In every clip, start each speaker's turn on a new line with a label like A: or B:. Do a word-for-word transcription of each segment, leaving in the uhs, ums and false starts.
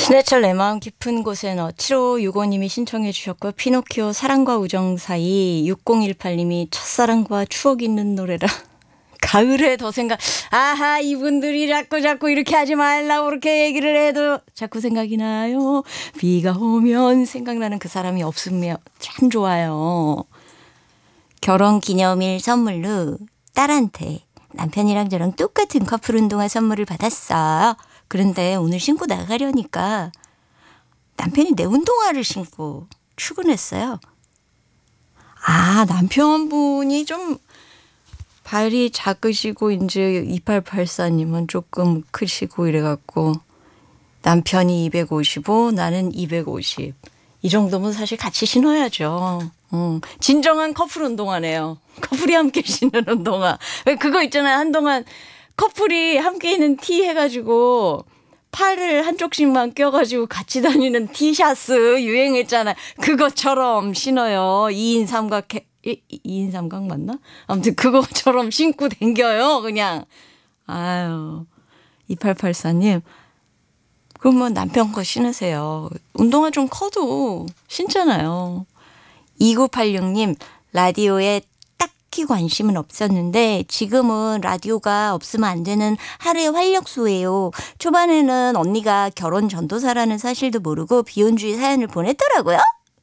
A: 지하철 내 마음 깊은 곳에 너 칠오육오님이 신청해 주셨고요. 피노키오 사랑과 우정 사이 육공일팔님이 첫사랑과 추억 있는 노래라. 가을에 더 생각. 아하 이분들이 자꾸 자꾸 이렇게 하지 말라고 그렇게 얘기를 해도 자꾸 생각이 나요. 비가 오면 생각나는 그 사람이 없으면 참 좋아요. 결혼기념일 선물로 딸한테 남편이랑 저랑 똑같은 커플 운동화 선물을 받았어요. 그런데 오늘 신고 나가려니까 남편이 내 운동화를 신고 출근했어요. 아, 남편분이 좀 발이 작으시고 이제 이팔팔사님은 조금 크시고 이래갖고 남편이 이백오십오, 나는 이백오십. 이 정도면 사실 같이 신어야죠. 음, 진정한 커플 운동화네요. 커플이 함께 신는 운동화. 왜 그거 있잖아요. 한동안 커플이 함께 있는 티 해가지고 팔을 한쪽씩만 껴가지고 같이 다니는 티셔츠 유행했잖아요. 그것처럼 신어요. 이 인 삼각 이 인 삼각 맞나? 아무튼 그것처럼 신고 댕겨요. 그냥. 아유, 이팔팔사님. 그러면 남편 거 신으세요. 운동화 좀 커도 신잖아요. 이구팔육님 라디오에 딱히 관심은 없었는데 지금은 라디오가 없으면 안 되는 하루의 활력소예요. 초반에는 언니가 결혼 전도사라는 사실도 모르고 비혼주의 사연을 보냈더라고요.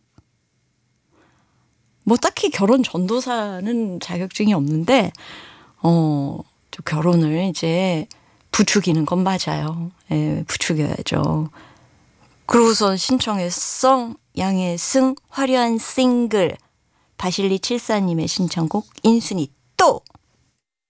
A: 뭐 딱히 결혼 전도사는 자격증이 없는데 어, 저 결혼을 이제 부추기는 건 맞아요. 예, 부추겨야죠. 그러고선 신청했어. 양혜승 화려한 싱글 바실리 칠사님의 신청곡 인순이 또